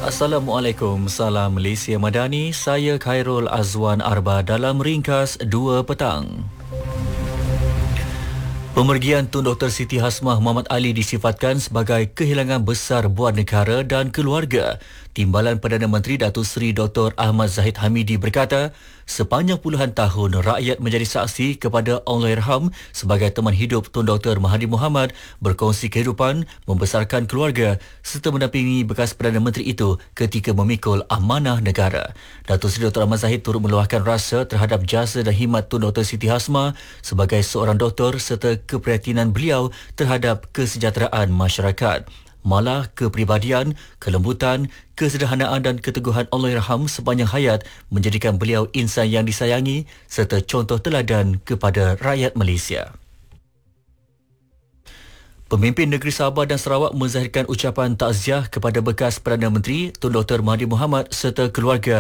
Assalamualaikum, salam Malaysia Madani. Saya Khairul Azwan Arba dalam ringkas 2 petang. Pemergian Tun Dr. Siti Hasmah Muhammad Ali disifatkan sebagai kehilangan besar buat negara dan keluarga. Timbalan Perdana Menteri Datuk Seri Dr. Ahmad Zahid Hamidi berkata, sepanjang puluhan tahun rakyat menjadi saksi kepada Allahyarham sebagai teman hidup Tun Dr. Mahathir Mohamad, berkongsi kehidupan, membesarkan keluarga serta mendampingi bekas Perdana Menteri itu ketika memikul amanah negara. Datuk Seri Dr. Ahmad Zahid turut meluahkan rasa terhadap jasa dan khidmat Tun Dr. Siti Hasmah sebagai seorang doktor serta keprihatinan beliau terhadap kesejahteraan masyarakat. Malah kepribadian, kelembutan, kesederhanaan dan keteguhan Allahyarham sepanjang hayat menjadikan beliau insan yang disayangi serta contoh teladan kepada rakyat Malaysia. Pemimpin negeri Sabah dan Sarawak menzahirkan ucapan takziah kepada bekas Perdana Menteri Tun Dr. Mahathir Mohamad serta keluarga